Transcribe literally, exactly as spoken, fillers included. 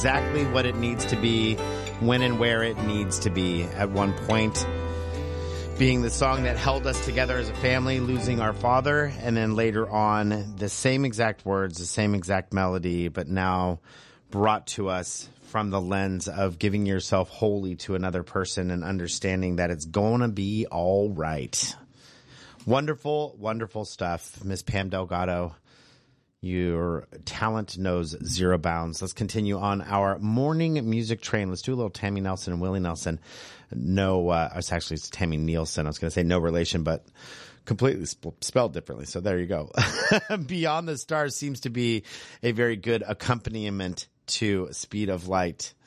exactly what it needs to be, when and where it needs to be. At one point, being the song that held us together as a family, losing our father, and then later on, the same exact words, the same exact melody, but now brought to us from the lens of giving yourself wholly to another person and understanding that it's going to be all right. Wonderful, wonderful stuff. Miss Pam Delgado, your talent knows zero bounds. Let's continue on our morning music train. Let's do a little Tammy Nelson and Willie Nelson. No, uh, it's actually it's Tammy Nielsen. I was going to say no relation, but completely sp- spelled differently. So there you go. Beyond the Stars seems to be a very good accompaniment to Speed of Light.